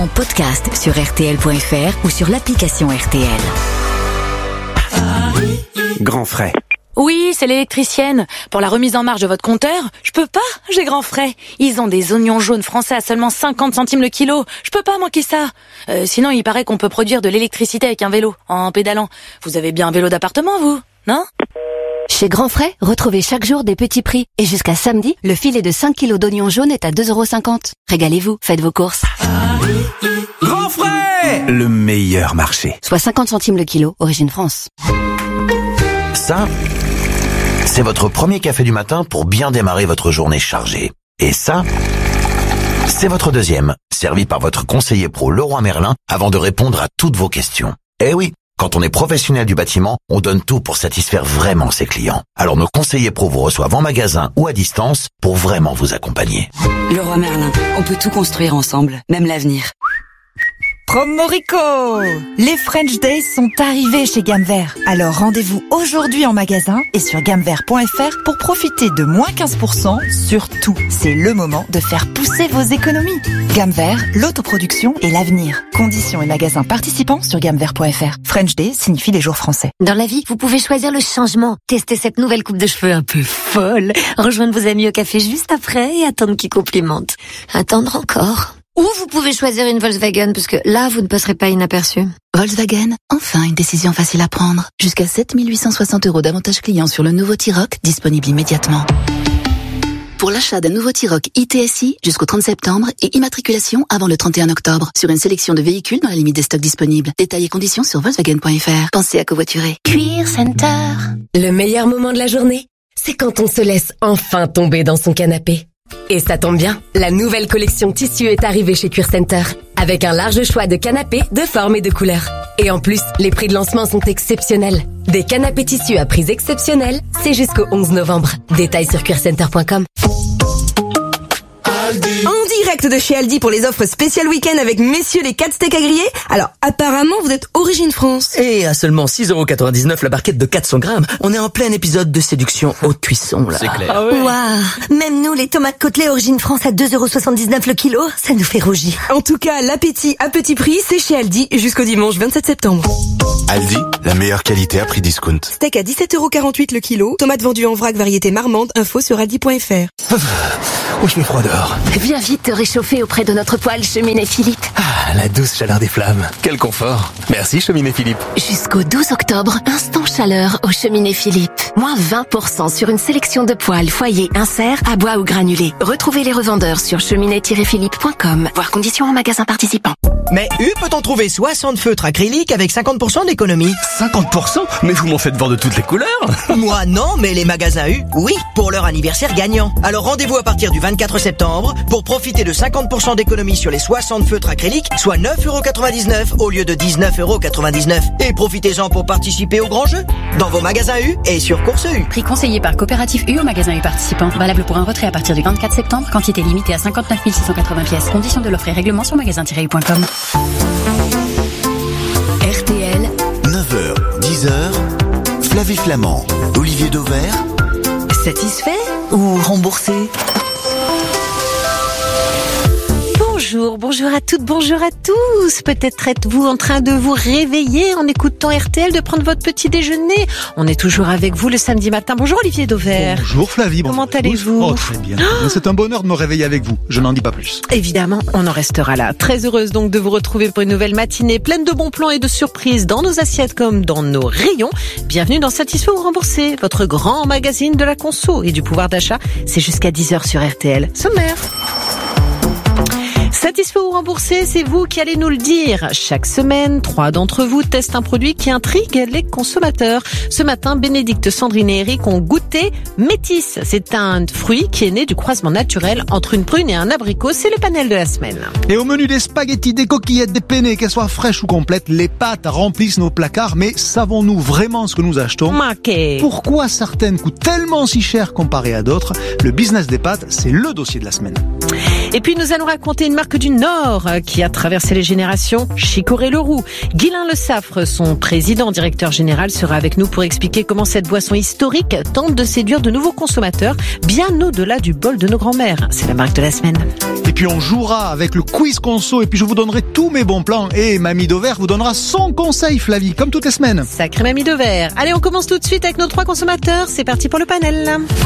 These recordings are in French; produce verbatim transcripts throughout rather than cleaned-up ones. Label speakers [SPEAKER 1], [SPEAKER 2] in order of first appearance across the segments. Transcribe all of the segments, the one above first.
[SPEAKER 1] En podcast sur R T L point F R ou sur l'application R T L.
[SPEAKER 2] Grand frais.
[SPEAKER 3] Oui, c'est l'électricienne. Pour la remise en marche de votre compteur, je peux pas, j'ai Grand frais. Ils ont des oignons jaunes français à seulement cinquante centimes le kilo. Je peux pas manquer ça. Euh, sinon, il paraît qu'on peut produire de l'électricité avec un vélo, en pédalant. Vous avez bien un vélo d'appartement, vous, non ?
[SPEAKER 4] Chez Grand Frais, retrouvez chaque jour des petits prix. Et jusqu'à samedi, le filet de cinq kilos d'oignons jaunes est à deux euros cinquante. Régalez-vous, faites vos courses.
[SPEAKER 2] Grand frais, le meilleur marché.
[SPEAKER 4] Soit cinquante centimes le kilo, origine France.
[SPEAKER 5] Ça, c'est votre premier café du matin pour bien démarrer votre journée chargée. Et ça, c'est votre deuxième, servi par votre conseiller pro Leroy Merlin avant de répondre à toutes vos questions. Eh oui, quand on est professionnel du bâtiment, on donne tout pour satisfaire vraiment ses clients. Alors nos conseillers pro vous reçoivent en magasin ou à distance pour vraiment vous accompagner.
[SPEAKER 6] Leroy Merlin, on peut tout construire ensemble, même l'avenir.
[SPEAKER 7] Promo Rico! Les French Days sont arrivés chez Gamme Vert. Alors rendez-vous aujourd'hui en magasin et sur gamme vert point F R pour profiter de moins quinze pour cent sur tout. C'est le moment de faire pousser vos économies. Gamme Vert, l'autoproduction et l'avenir. Conditions et magasins participants sur gamme vert point F R. French Day signifie les jours français.
[SPEAKER 8] Dans la vie, vous pouvez choisir le changement. Tester cette nouvelle coupe de cheveux un peu folle. Rejoindre vos amis au café juste après et attendre qu'ils complimentent. Attendre encore. Ou vous pouvez choisir une Volkswagen, parce que là, vous ne passerez pas inaperçu.
[SPEAKER 9] Volkswagen, enfin une décision facile à prendre. Jusqu'à sept mille huit cent soixante euros d'avantages clients sur le nouveau T-Roc, disponible immédiatement. Pour l'achat d'un nouveau T-Roc I T S I jusqu'au trente septembre et immatriculation avant le trente et un octobre sur une sélection de véhicules dans la limite des stocks disponibles. Détails et conditions sur Volkswagen point F R. Pensez à covoiturer.
[SPEAKER 10] Cuir Center. Le meilleur moment de la journée, c'est quand on se laisse enfin tomber dans son canapé. Et ça tombe bien, la nouvelle collection tissu est arrivée chez Cuir Center, avec un large choix de canapés de formes et de couleurs. Et en plus, les prix de lancement sont exceptionnels. Des canapés tissus à prix exceptionnels, c'est jusqu'au onze novembre. Détails sur cuir center point com.
[SPEAKER 11] En direct de chez Aldi pour les offres spéciales week-end avec messieurs les quatre steaks à griller. Alors, apparemment, vous êtes origine France.
[SPEAKER 12] Et à seulement six euros quatre-vingt-dix-neuf la barquette de quatre cents grammes. On est en plein épisode de séduction haute cuisson, là.
[SPEAKER 5] C'est clair.
[SPEAKER 8] Ah ouais. Waouh, même nous, les tomates côtelées origine France à deux euros soixante-dix-neuf le kilo, ça nous fait rougir.
[SPEAKER 11] En tout cas, l'appétit à petit prix, c'est chez Aldi jusqu'au dimanche vingt-sept septembre.
[SPEAKER 13] Aldi, la meilleure qualité à prix discount.
[SPEAKER 11] Steak à dix-sept euros quarante-huit le kilo. Tomates vendues en vrac variété marmande. Info sur aldi point F R.
[SPEAKER 12] Oh, je fais froid dehors.
[SPEAKER 8] Viens vite te réchauffer auprès de notre poêle Cheminée Philippe.
[SPEAKER 12] Ah, la douce chaleur des flammes. Quel confort. Merci, Cheminée Philippe.
[SPEAKER 8] Jusqu'au douze octobre, instant chaleur au Cheminée Philippe. Moins vingt pour cent sur une sélection de poêles, foyers, inserts, à bois ou granulés. Retrouvez les revendeurs sur cheminée tiret philippe point com. Voir conditions en magasin participant.
[SPEAKER 14] Mais U peut-en trouver soixante feutres acryliques avec cinquante pour cent d'économie.
[SPEAKER 12] cinquante pour cent? Mais vous m'en faites voir de toutes les couleurs.
[SPEAKER 14] Moi non, mais les magasins U, oui, pour leur anniversaire gagnant. Alors rendez-vous à partir du vingt-quatre septembre pour profiter de cinquante pour cent d'économie sur les soixante feutres acryliques, soit neuf euros quatre-vingt-dix-neuf au lieu de dix-neuf euros quatre-vingt-dix-neuf. Et profitez-en pour participer au grand jeu dans vos magasins U et sur Course U.
[SPEAKER 15] Prix conseillé par Coopérative U au magasin U participant. Valable pour un retrait à partir du vingt-quatre septembre. Quantité limitée à cinquante-neuf mille six cent quatre-vingts pièces. Conditions de l'offre et règlement sur magasin tiret u point com.
[SPEAKER 1] R T L,
[SPEAKER 16] neuf heures, dix heures, Flavie Flamand, Olivier Dauvert.
[SPEAKER 1] satisfait ou remboursé ?
[SPEAKER 17] Bonjour, bonjour à toutes, bonjour à tous. Peut-être êtes-vous en train de vous réveiller en écoutant R T L, de prendre votre petit déjeuner. On est toujours avec vous le samedi matin. Bonjour Olivier Dauvert.
[SPEAKER 18] Bonjour Flavie.
[SPEAKER 17] Comment allez-vous ?
[SPEAKER 18] Oh, très bien. Oh C'est un bonheur de me réveiller avec vous. Je n'en dis pas plus.
[SPEAKER 17] Évidemment, on en restera là. Très heureuse donc de vous retrouver pour une nouvelle matinée pleine de bons plans et de surprises dans nos assiettes comme dans nos rayons. Bienvenue dans Satisfait ou Remboursé, votre grand magazine de la conso et du pouvoir d'achat. C'est jusqu'à dix heures sur R T L. Sommaire. Satisfait ou remboursé, c'est vous qui allez nous le dire. Chaque semaine, trois d'entre vous testent un produit qui intrigue les consommateurs. Ce matin, Bénédicte, Sandrine et Eric ont goûté Métis. C'est un fruit qui est né du croisement naturel entre une prune et un abricot. C'est le panel de la semaine.
[SPEAKER 18] Et au menu des spaghettis, des coquillettes, des penne, qu'elles soient fraîches ou complètes, les pâtes remplissent nos placards. Mais savons-nous vraiment ce que nous achetons ?
[SPEAKER 17] Okay.
[SPEAKER 18] Pourquoi certaines coûtent tellement si cher comparé à d'autres ? Le business des pâtes, c'est le dossier de la semaine.
[SPEAKER 17] Et puis nous allons raconter une marque du Nord qui a traversé les générations, Chicorée-Leroux. Guylain Le Saffre, son président directeur général, sera avec nous pour expliquer comment cette boisson historique tente de séduire de nouveaux consommateurs bien au-delà du bol de nos grands-mères. C'est la marque de la semaine.
[SPEAKER 18] Et puis on jouera avec le quiz conso et puis je vous donnerai tous mes bons plans et Mamie Dover vous donnera son conseil, Flavie, comme toutes les semaines.
[SPEAKER 17] Sacré Mamie Dover. Allez, on commence tout de suite avec nos trois consommateurs. C'est parti pour le panel.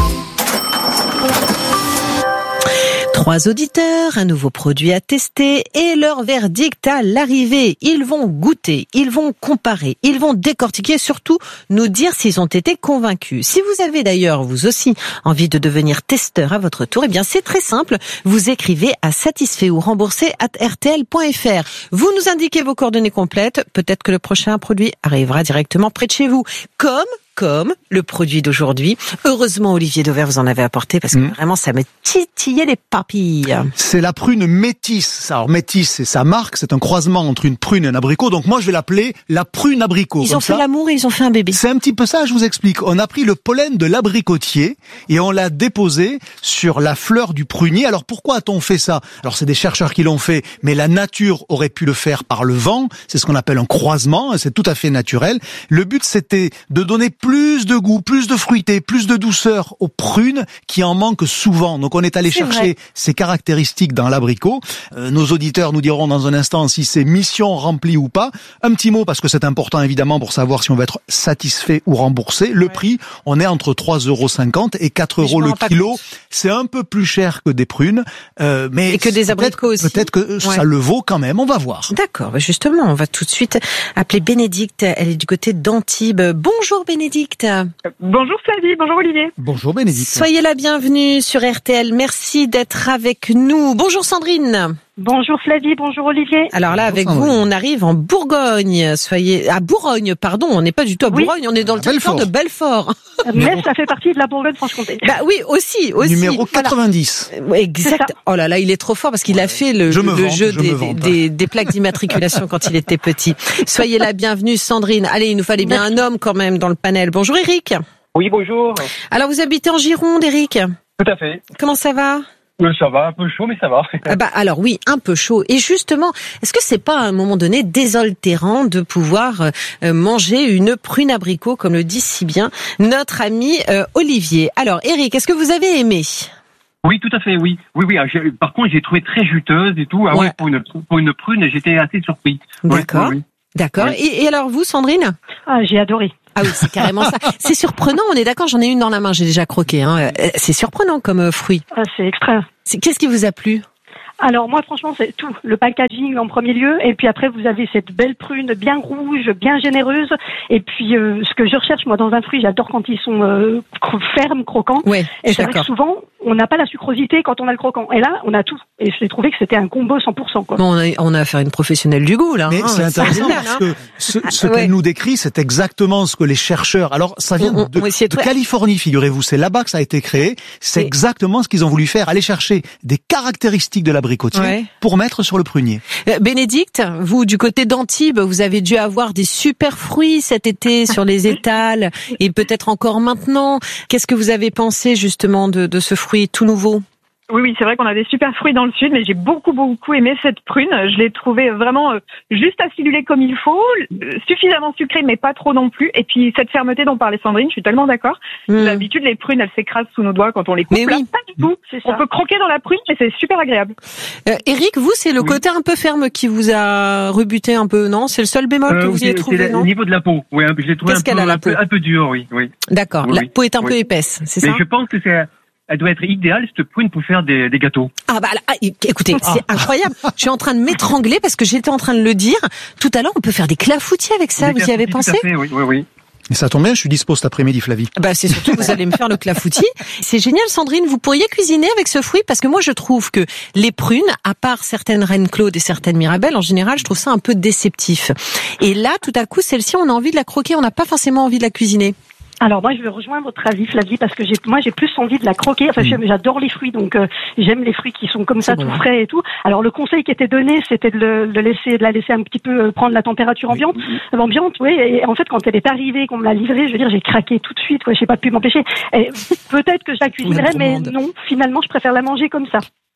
[SPEAKER 17] Trois auditeurs, un nouveau produit à tester et leur verdict à l'arrivée. Ils vont goûter, ils vont comparer, ils vont décortiquer, surtout nous dire s'ils ont été convaincus. Si vous avez d'ailleurs, vous aussi, envie de devenir testeur à votre tour, eh bien c'est très simple. Vous écrivez à satisfait ou remboursé arobase r t l point f r. Vous nous indiquez vos coordonnées complètes. Peut-être que le prochain produit arrivera directement près de chez vous. Comme Comme le produit d'aujourd'hui. Heureusement, Olivier Dauvert, vous en avez apporté parce que mmh. vraiment, ça me titillait les papilles.
[SPEAKER 18] C'est la prune métisse. Alors, métisse, c'est sa marque. C'est un croisement entre une prune et un abricot. Donc, moi, je vais l'appeler la prune abricot.
[SPEAKER 17] Ils
[SPEAKER 18] Comme
[SPEAKER 17] ont
[SPEAKER 18] ça.
[SPEAKER 17] fait l'amour et ils ont fait un bébé.
[SPEAKER 18] C'est un petit peu ça, je vous explique. On a pris le pollen de l'abricotier et on l'a déposé sur la fleur du prunier. Alors, pourquoi a-t-on fait ça? Alors, c'est des chercheurs qui l'ont fait, mais la nature aurait pu le faire par le vent. C'est ce qu'on appelle un croisement. C'est tout à fait naturel. Le but, c'était de donner plus de goût, plus de fruité, plus de douceur aux prunes qui en manquent souvent. Donc on est allé
[SPEAKER 17] c'est
[SPEAKER 18] chercher
[SPEAKER 17] vrai.
[SPEAKER 18] ces caractéristiques dans l'abricot. Euh, nos auditeurs nous diront dans un instant si c'est mission remplie ou pas. Un petit mot parce que c'est important évidemment pour savoir si on va être satisfait ou remboursé. Le ouais. prix, on est entre trois euros cinquante et quatre euros le kilo. C'est un peu plus cher que des prunes, euh, mais
[SPEAKER 17] et que des abricots aussi.
[SPEAKER 18] Peut-être que ouais. ça le vaut quand même. On va voir.
[SPEAKER 17] D'accord. Justement, on va tout de suite appeler Bénédicte. Elle est du côté d'Antibes. Bonjour Bénédicte.
[SPEAKER 19] Bonjour Flavie, bonjour Olivier.
[SPEAKER 18] Bonjour Bénédicte.
[SPEAKER 17] Soyez la bienvenue sur R T L. Merci d'être avec nous. Bonjour Sandrine.
[SPEAKER 19] Bonjour Flavie, bonjour Olivier.
[SPEAKER 17] Alors là, avec vous, on arrive en Bourgogne. Soyez à Bourgogne, pardon. On n'est pas du tout à
[SPEAKER 19] oui.
[SPEAKER 17] Bourgogne, on est dans le territoire de Belfort.
[SPEAKER 19] Mais ça fait partie de la Bourgogne-Franche-Comté.
[SPEAKER 17] Bah oui, aussi, aussi.
[SPEAKER 18] Numéro quatre-vingt-dix.
[SPEAKER 17] Voilà. Exact. Oh là là, il est trop fort parce qu'il a fait le, le
[SPEAKER 18] vante,
[SPEAKER 17] jeu des, des, des, des plaques d'immatriculation quand il était petit. Soyez la bienvenue, Sandrine. Allez, il nous fallait bien un homme quand même dans le panel. Bonjour Eric.
[SPEAKER 20] Oui, bonjour.
[SPEAKER 17] Alors vous habitez en Gironde, Eric?
[SPEAKER 20] Tout à fait.
[SPEAKER 17] Comment ça va?
[SPEAKER 20] Euh, ça va, un peu chaud, mais ça va.
[SPEAKER 17] Ah bah alors oui, un peu chaud. Et justement, est-ce que c'est pas à un moment donné désaltérant de pouvoir euh, manger une prune abricot, comme le dit si bien notre ami euh, Olivier? Alors Eric, est-ce que vous avez aimé?
[SPEAKER 20] Oui, tout à fait, oui. Oui, oui. J'ai, par contre, j'ai trouvé très juteuse et tout. Ah ouais. Ouais, pour une pour une prune, j'étais assez surpris.
[SPEAKER 17] D'accord.
[SPEAKER 20] Oui, oui.
[SPEAKER 17] D'accord.
[SPEAKER 20] Oui.
[SPEAKER 17] Et, et alors vous, Sandrine?
[SPEAKER 19] Ah, j'ai adoré.
[SPEAKER 17] Ah oui, c'est carrément ça. C'est surprenant, on est d'accord, j'en ai une dans la main, j'ai déjà croqué. Hein. C'est surprenant comme fruit.
[SPEAKER 19] Ah, c'est extra.
[SPEAKER 17] C'est, qu'est-ce qui vous a plu?
[SPEAKER 19] Alors moi franchement c'est tout, le packaging en premier lieu et puis après vous avez cette belle prune bien rouge, bien généreuse et puis euh, ce que je recherche moi dans un fruit, j'adore quand ils sont euh, fermes, croquants.
[SPEAKER 17] Ouais,
[SPEAKER 19] et c'est vrai que souvent on n'a pas la sucrosité quand on a le croquant et là on a tout et j'ai trouvé que c'était un combo cent pour cent quoi.
[SPEAKER 17] Bon, on a on a affaire à une professionnelle du goût là.
[SPEAKER 18] Mais
[SPEAKER 17] hein,
[SPEAKER 18] c'est intéressant
[SPEAKER 17] génial,
[SPEAKER 18] parce
[SPEAKER 17] hein.
[SPEAKER 18] que ce, ce
[SPEAKER 17] ah,
[SPEAKER 18] qu'elle
[SPEAKER 17] ouais.
[SPEAKER 18] nous décrit c'est exactement ce que les chercheurs. Alors ça vient
[SPEAKER 17] on,
[SPEAKER 18] de,
[SPEAKER 17] on de
[SPEAKER 18] Californie, figurez-vous, c'est là-bas que ça a été créé. C'est et... exactement ce qu'ils ont voulu faire, aller chercher des caractéristiques de l'abricotier. Ouais. Pour mettre sur le prunier.
[SPEAKER 17] Euh, Bénédicte, vous du côté d'Antibes, vous avez dû avoir des super fruits cet été sur les étals et peut-être encore maintenant. Qu'est-ce que vous avez pensé justement de, de ce fruit tout nouveau?
[SPEAKER 19] Oui, oui, c'est vrai qu'on a des super fruits dans le sud, mais j'ai beaucoup, beaucoup aimé cette prune. Je l'ai trouvée vraiment euh, juste acidulée comme il faut, euh, suffisamment sucrée, mais pas trop non plus. Et puis, cette fermeté dont parlait Sandrine, je suis tellement d'accord. Mmh. D'habitude, les prunes, elles s'écrasent sous nos doigts quand on les coupe.
[SPEAKER 17] Mais
[SPEAKER 19] là,
[SPEAKER 17] oui.
[SPEAKER 19] pas du tout. C'est ça. On peut croquer dans la prune, mais c'est super agréable.
[SPEAKER 17] Euh, Eric, vous, c'est le oui. côté un peu ferme qui vous a rebuté un peu, non? C'est le seul bémol euh, que vous y avez trouvé,
[SPEAKER 20] c'est
[SPEAKER 17] non?
[SPEAKER 20] Au niveau de la peau. Oui, je l'ai trouvé un peu,
[SPEAKER 17] a,
[SPEAKER 20] un, peu, un peu dur, oui. oui.
[SPEAKER 17] D'accord.
[SPEAKER 20] Oui,
[SPEAKER 17] la
[SPEAKER 20] oui.
[SPEAKER 17] peau est un
[SPEAKER 20] oui.
[SPEAKER 17] peu épaisse, c'est
[SPEAKER 20] mais
[SPEAKER 17] ça?
[SPEAKER 20] Je pense que c'est... Elle doit être idéale, cette prune, pour faire des, des gâteaux.
[SPEAKER 17] Ah bah là, ah, écoutez, c'est ah. incroyable. Je suis en train de m'étrangler parce que j'étais en train de le dire. Tout à l'heure, on peut faire des clafoutis avec ça. Des vous y avez pensé?
[SPEAKER 20] Tout à fait, oui, oui, oui.
[SPEAKER 18] Et ça tombe bien, je suis dispo cet après-midi, Flavie.
[SPEAKER 17] Bah c'est surtout que vous allez me faire le clafoutis. C'est génial, Sandrine. Vous pourriez cuisiner avec ce fruit parce que moi, je trouve que les prunes, à part certaines Reine Claude et certaines Mirabelle, en général, je trouve ça un peu déceptif. Et là, tout à coup, celle-ci, on a envie de la croquer. On n'a pas forcément envie de la cuisiner.
[SPEAKER 19] Alors moi je vais rejoindre votre avis Flavie parce que j'ai moi j'ai plus envie de la croquer. Enfin mmh. j'adore les fruits donc euh, j'aime les fruits qui sont comme ça tout frais et tout. Alors le conseil qui était donné c'était de, le, de laisser de la laisser un petit peu prendre la température ambiante. Mmh. Ambiante oui et en fait quand elle est arrivée qu'on me l'a livrée je veux dire j'ai craqué tout de suite quoi. J'ai pas pu m'empêcher. Et peut-être que je la cuisinerais mais non finalement je préfère la manger comme ça.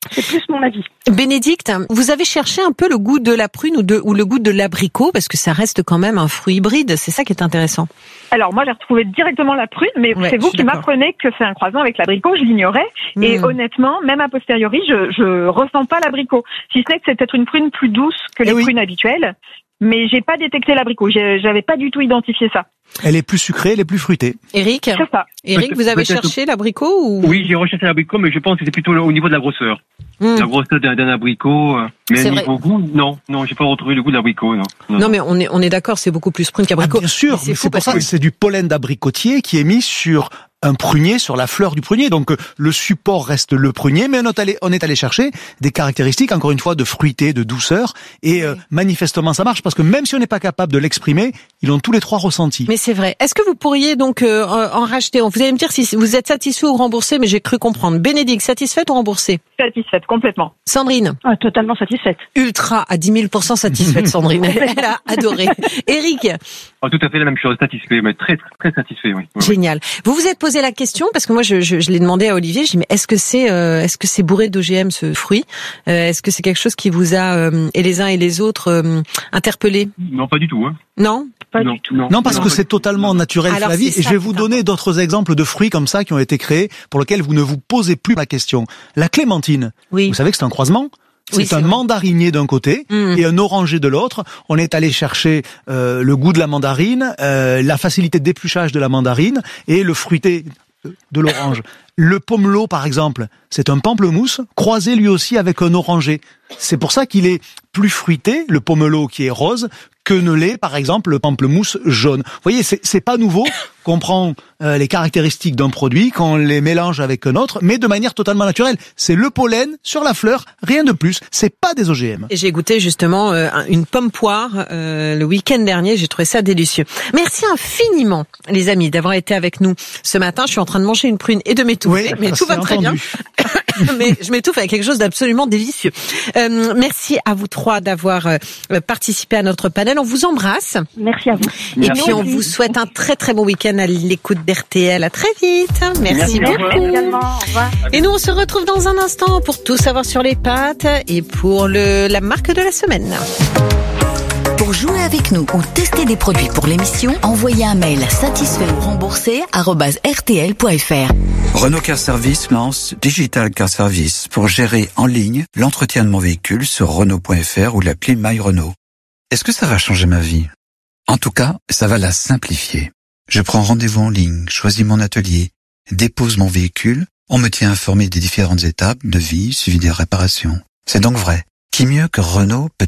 [SPEAKER 19] C'est plus mon avis.
[SPEAKER 17] Bénédicte, vous avez cherché un peu le goût de la prune ou, de, ou le goût de l'abricot, parce que ça reste quand même un fruit hybride, c'est ça qui est intéressant.
[SPEAKER 21] Alors moi j'ai retrouvé directement la prune, mais ouais, c'est vous qui m'apprenez que c'est un croisement avec l'abricot, je l'ignorais, mmh. et honnêtement, même a posteriori, je, je ressens pas l'abricot, si ce n'est que c'est peut-être une prune plus douce que les oui. prunes habituelles, mais j'ai pas détecté l'abricot, j'ai, j'avais pas du tout identifié ça.
[SPEAKER 18] Elle est plus sucrée, elle est plus fruitée.
[SPEAKER 17] Eric,
[SPEAKER 21] c'est ça.
[SPEAKER 17] Eric, vous avez cherché l'abricot ou...
[SPEAKER 20] Oui, j'ai recherché l'abricot, mais je pense que c'était plutôt au niveau de la grosseur. Mmh. La grosseur d'un, d'un abricot, mais c'est au niveau vrai. Goût, non, non, j'ai pas retrouvé le goût de l'abricot, non.
[SPEAKER 17] Non, non mais on est, on est d'accord, c'est beaucoup plus prune qu'abricot.
[SPEAKER 18] Ah, bien sûr, mais c'est, mais c'est pour ça que c'est du pollen d'abricotier qui est mis sur un prunier, sur la fleur du prunier. Donc le support reste le prunier, mais on est allé, on est allé chercher des caractéristiques, encore une fois, de fruité, de douceur. Et euh, manifestement, ça marche parce que même si on n'est pas capable de l'exprimer, ils l'ont tous les trois ressenti.
[SPEAKER 17] Mais c'est vrai. Est-ce que vous pourriez donc euh, en racheter? Vous allez me dire si vous êtes satisfait ou remboursé, mais j'ai cru comprendre. Bénédicte, satisfaite ou remboursée?
[SPEAKER 21] Satisfaite, complètement.
[SPEAKER 17] Sandrine?
[SPEAKER 19] Ah, totalement satisfaite.
[SPEAKER 17] Ultra, à dix mille pour cent satisfaite, Sandrine. Elle a adoré. Eric?
[SPEAKER 20] Oh, tout à fait la même chose, satisfait, mais très, très satisfait, oui. oui
[SPEAKER 17] Génial.
[SPEAKER 20] Oui.
[SPEAKER 17] Vous vous êtes posé la question, parce que moi, je, je, je l'ai demandé à Olivier, je dis, mais est-ce que c'est, euh, est-ce que c'est bourré d'O G M, ce fruit? euh, Est-ce que c'est quelque chose qui vous a, euh, et les uns et les autres, euh, interpellé?
[SPEAKER 20] Non, pas du tout, hein.
[SPEAKER 17] Non?
[SPEAKER 19] Pas
[SPEAKER 20] non,
[SPEAKER 19] du tout.
[SPEAKER 18] Non, non parce non, que c'est totalement naturel,
[SPEAKER 17] Alors,
[SPEAKER 18] Flavie, et je vais vous donner d'autres exemples de fruits comme ça qui ont été créés, pour lesquels vous ne vous posez plus la question. La clémentine. Oui. Vous savez que c'est un croisement? C'est, oui, c'est un vrai. mandarinier d'un côté mmh. et un oranger de l'autre. On est allé chercher euh, le goût de la mandarine, euh, la facilité de d'épluchage de la mandarine et le fruité de l'orange. Le pomelo, par exemple, c'est un pamplemousse croisé lui aussi avec un oranger. C'est pour ça qu'il est plus fruité, le pomelo qui est rose, que ne l'est, par exemple, le pamplemousse jaune. Vous voyez, c'est, c'est pas nouveau qu'on prend euh, les caractéristiques d'un produit, qu'on les mélange avec un autre, mais de manière totalement naturelle. C'est le pollen sur la fleur, rien de plus. C'est pas des O G M.
[SPEAKER 17] Et j'ai goûté justement euh, une pomme poire euh, le week-end dernier. J'ai trouvé ça délicieux. Merci infiniment, les amis, d'avoir été avec nous ce matin. Je suis en train de manger une prune et de m'étouffer, oui, mais tout va entendu. Très bien. Mais je m'étouffe avec quelque chose d'absolument délicieux. Euh, merci à vous trois d'avoir euh, participé à notre panel. On vous embrasse.
[SPEAKER 19] Merci à vous.
[SPEAKER 17] Et merci. Puis on vous souhaite un très très bon week-end à l'écoute d'R T L. À très vite. Merci, merci beaucoup.
[SPEAKER 19] Également. Au revoir.
[SPEAKER 17] Et nous on se retrouve dans un instant pour tout savoir sur les pâtes et pour le, la marque de la semaine.
[SPEAKER 1] Pour jouer avec nous ou tester des produits pour l'émission, envoyez un mail satisfait ou remboursé arobase r t l point f r.
[SPEAKER 22] Renault Car Service lance Digital Car Service pour gérer en ligne l'entretien de mon véhicule sur Renault point f r ou l'appli My Renault. Est-ce que ça va changer ma vie? En tout cas, ça va la simplifier. Je prends rendez-vous en ligne, choisis mon atelier, dépose mon véhicule, on me tient informé des différentes étapes de vie suivi des réparations. C'est donc vrai. Qui mieux que Renault peut